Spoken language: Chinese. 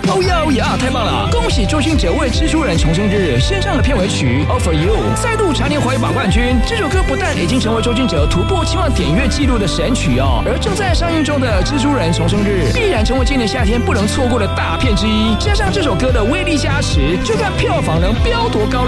哦呀，太棒了！恭喜周星哲为蜘蛛人重生日献上了片尾曲《All for You》，再度蝉联华语榜冠军。这首歌不但已经成为周星哲突破千万点阅纪录的神曲哦，而正在上映中的《蜘蛛人重生日》必然成为今年夏天不能错过的大片之一。加上这首歌的威力加持，就看票房能飙多高了。